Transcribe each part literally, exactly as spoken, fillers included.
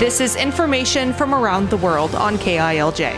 This is information from around the world on K I L J.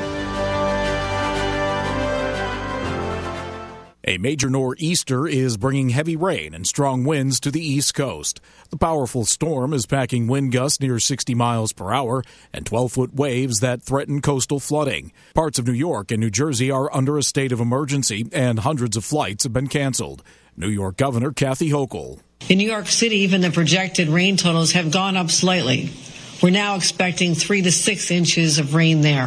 A major nor'easter is bringing heavy rain and strong winds to the East Coast. The powerful storm is packing wind gusts near sixty miles per hour and twelve-foot waves that threaten coastal flooding. Parts of New York and New Jersey are under a state of emergency, and hundreds of flights have been canceled. New York Governor Kathy Hochul. In New York City, even the projected rain totals have gone up slightly. We're now expecting three to six inches of rain there.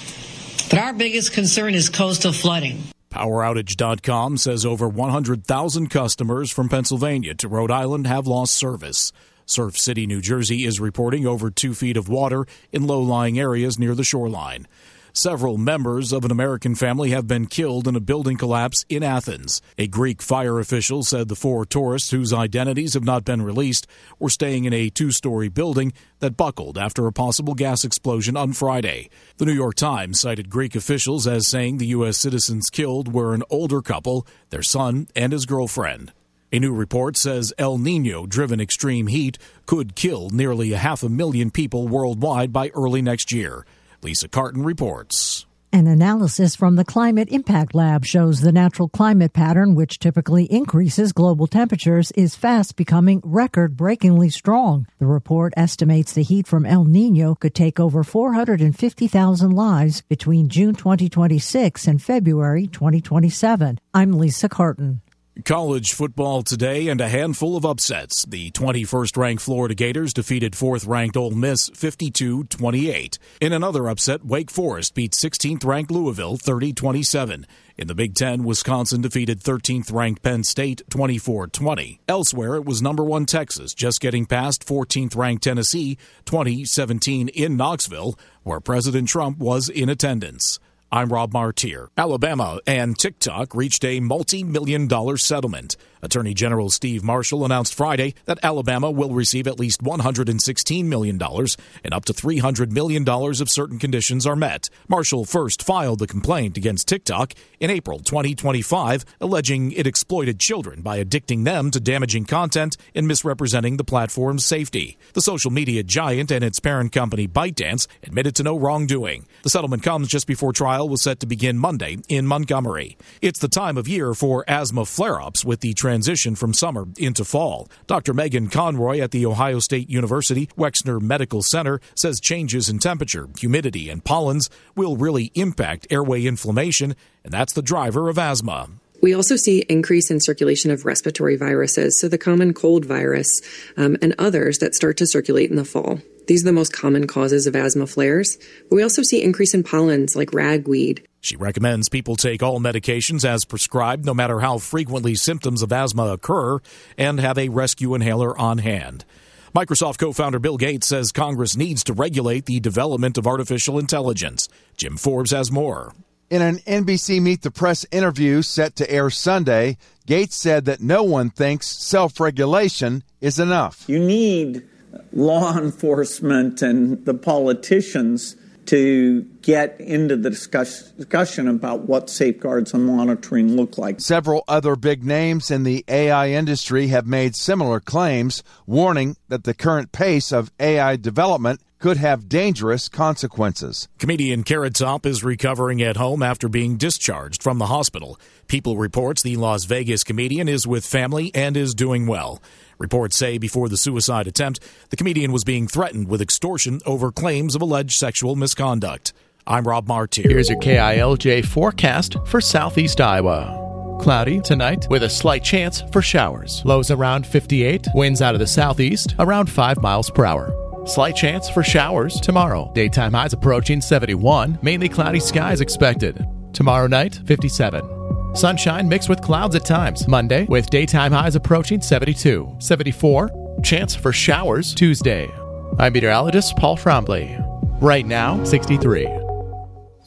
But our biggest concern is coastal flooding. Power Outage dot com says over one hundred thousand customers from Pennsylvania to Rhode Island have lost service. Surf City, New Jersey is reporting over two feet of water in low-lying areas near the shoreline. Several members of an American family have been killed in a building collapse in Athens. A Greek fire official said the four tourists, whose identities have not been released, were staying in a two-story building that buckled after a possible gas explosion on Friday. The New York Times cited Greek officials as saying the U S citizens killed were an older couple, their son, and his girlfriend. A new report says El Niño-driven extreme heat could kill nearly a half a million people worldwide by early next year. Lisa Carton reports. An analysis from the Climate Impact Lab shows the natural climate pattern, which typically increases global temperatures, is fast becoming record-breakingly strong. The report estimates the heat from El Niño could take over four hundred fifty thousand lives between June twenty twenty-six and February twenty twenty-seven. I'm Lisa Carton. College football today and a handful of upsets. The twenty-first ranked Florida Gators defeated fourth ranked Ole Miss fifty-two twenty-eight. In another upset, Wake Forest beat sixteenth ranked Louisville thirty twenty-seven. In the Big Ten, Wisconsin defeated thirteenth ranked Penn State twenty-four twenty. Elsewhere, it was number one Texas just getting past fourteenth ranked Tennessee twenty seventeen in Knoxville, where President Trump was in attendance. I'm Rob Martier. Alabama and TikTok reached a multi-million dollar settlement. Attorney General Steve Marshall announced Friday that Alabama will receive at least one hundred sixteen million dollars and up to three hundred million dollars if certain conditions are met. Marshall first filed the complaint against TikTok in April twenty twenty-five, alleging it exploited children by addicting them to damaging content and misrepresenting the platform's safety. The social media giant and its parent company ByteDance admitted to no wrongdoing. The settlement comes just before trial was set to begin Monday in Montgomery. It's the time of year for asthma flare-ups with the transition from summer into fall. Doctor Megan Conroy at the Ohio State University Wexner Medical Center says changes in temperature, humidity, and pollens will really impact airway inflammation, and that's the driver of asthma. We also see increase in circulation of respiratory viruses, so the common cold virus um, and others that start to circulate in the fall. These are the most common causes of asthma flares. But we also see increase in pollens like ragweed. She recommends people take all medications as prescribed, no matter how frequently symptoms of asthma occur, and have a rescue inhaler on hand. Microsoft co-founder Bill Gates says Congress needs to regulate the development of artificial intelligence. Jim Forbes has more. In an N B C Meet the Press interview set to air Sunday, Gates said that no one thinks self-regulation is enough. You need law enforcement and the politicians to get into the discuss- discussion about what safeguards and monitoring look like. Several other big names in the A I industry have made similar claims, warning that the current pace of A I development could have dangerous consequences. Comedian Carrot Top is recovering at home after being discharged from the hospital. People reports the Las Vegas comedian is with family and is doing well. Reports say before the suicide attempt, the comedian was being threatened with extortion over claims of alleged sexual misconduct. I'm Rob Martier. Here's your K I L J forecast for southeast Iowa. Cloudy tonight with a slight chance for showers. Lows around fifty-eight. Winds out of the southeast around five miles per hour. Slight chance for showers tomorrow. Daytime highs approaching seventy-one. Mainly cloudy skies expected. Tomorrow night, fifty-seven. Sunshine mixed with clouds at times. Monday with daytime highs approaching seventy-two. seventy-four. Chance for showers Tuesday. I'm meteorologist Paul Frombley. Right now, sixty-three.